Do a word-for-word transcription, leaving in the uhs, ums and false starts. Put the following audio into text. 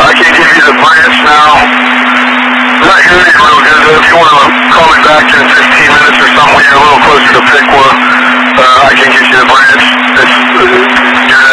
I can give you the branch now. I'm not hearing you real good. If you want to call me back in fifteen minutes or something when you're a little closer to Piqua, uh, I can get you the branch. It's, uh, you're